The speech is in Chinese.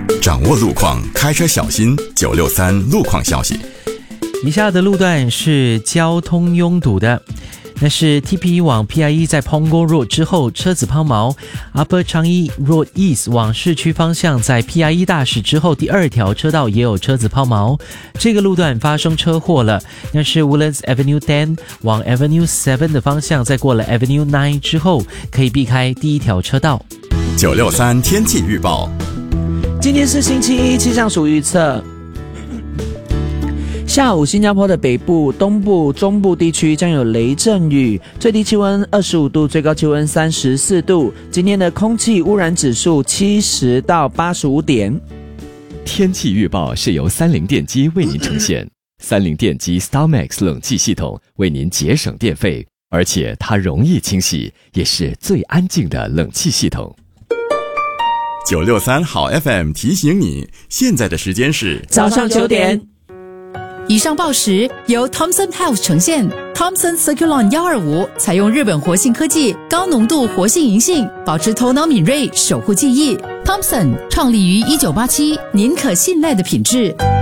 掌握路况，开车小心。963路况消息。 以下的路段是交通拥堵的，那是 TP 往 PIE 在 Punggol Road 之后车子抛锚， Upper Changi Road East 往市区方向在 PIE 大使之后第2条车道也有车子抛锚，这个路段发生车祸了，那是 Woodlands Avenue 10往 Avenue 7的方向，在过了 Avenue 9之后可以避开第1条车道。 963天气预报。 今天是星期一，气象署预测下午新加坡的北部、东部、中部地区将有雷阵雨，最低气温25度，最高气温34度。今天的空气污染指数70到85点。 天气预报是由三菱电机为您呈现。三菱电机 StarMax 冷气系统为您节省电费，而且它容易清洗，也是最安静的冷气系统。 963好 FM 提醒你，现在的时间是早上9点。 以上报时由 Thomson Health 呈现。Thomson Circulon 125采用日本活性科技，高浓度活性银杏，保持头脑敏锐，守护记忆。Thomson 创立于1987，您可信赖的品质。